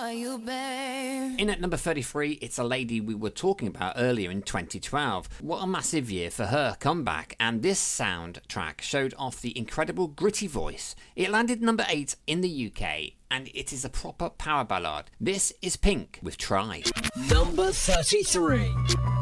you, babe. In at number 33, it's a lady we were talking about earlier in 2012. What a massive year for her comeback, and this soundtrack showed off the incredible gritty voice. It landed number 8 in the UK, and it is a proper power ballad. This is Pink with Try. Number 33.